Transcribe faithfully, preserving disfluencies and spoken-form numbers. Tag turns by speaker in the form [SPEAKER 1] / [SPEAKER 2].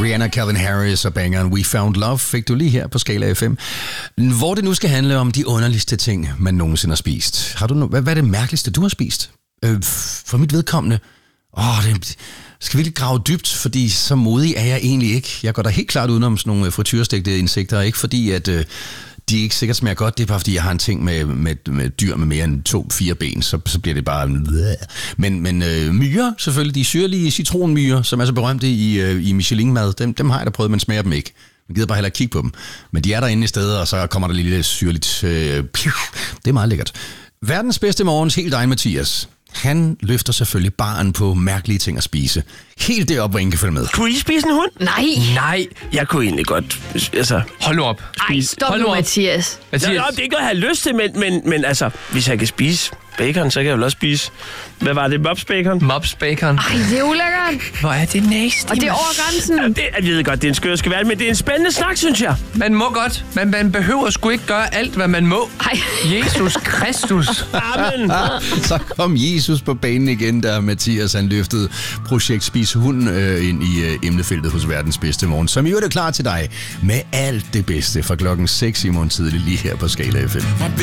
[SPEAKER 1] Rihanna, Calvin Harris og bangeren We Found Love fik du lige her på Skala F M. Hvor det nu skal handle om de underligste ting, man nogensinde har spist. Har du no- hvad, hvad er det mærkeligste, du har spist? Øh, for mit vedkommende... Åh, det skal virkelig grave dybt, fordi så modig er jeg egentlig ikke. Jeg går da helt klart udenom sådan nogle frityrstegte insekter, ikke fordi at... Øh, de ikke sikkert smager godt, det er bare fordi, jeg har en ting med, med, med dyr med mere end to, fire ben, så, så bliver det bare... Men, men øh, myrer, selvfølgelig, de syrlige citronmyrer, som er så berømte i, øh, i Michelin-mad, dem, dem har jeg da prøvet, men smager dem ikke. Man gider bare heller kigge på dem. Men de er derinde i stedet, og så kommer der lige lidt syrligt... Øh, det er meget lækkert. Verdens bedste morgens, helt dig, Mathias. Han løfter selvfølgelig baren på mærkelige ting at spise. Helt deroppe, hvor ingen kan følge med.
[SPEAKER 2] Kunne I spise en hund?
[SPEAKER 3] Nej.
[SPEAKER 2] Nej, jeg kunne egentlig godt... Altså,
[SPEAKER 4] hold nu op.
[SPEAKER 3] Ej, stop
[SPEAKER 4] Hold
[SPEAKER 3] nu,
[SPEAKER 4] nu op.
[SPEAKER 3] Mathias.
[SPEAKER 4] Mathias.
[SPEAKER 2] Nå, det er ikke noget, jeg har lyst til, men, men, men altså, hvis jeg kan spise bacon, så kan jeg vel også spise... Hvad var det? Mops bacon?
[SPEAKER 4] Mops bacon.
[SPEAKER 3] Ej, det er ulækkert.
[SPEAKER 4] Hvor er det nasty.
[SPEAKER 3] Og det er over grænsen.
[SPEAKER 2] Ja, det, jeg ved godt, det er en skør skvært, men det er en spændende snak, synes jeg.
[SPEAKER 4] Man må godt, men man behøver sgu ikke gøre alt, hvad man må.
[SPEAKER 3] Ej.
[SPEAKER 4] Jesus Kristus.
[SPEAKER 2] Amen.
[SPEAKER 1] Så kom Jesus på banen igen, da Mathias han løftede projekt Spis Hunden øh, ind i øh, emnefeltet hos Verdens Bedste Morgen, som i øvrigt er klar til dig med alt det bedste fra klokken seks i morgen tidlig lige her på Skala F M.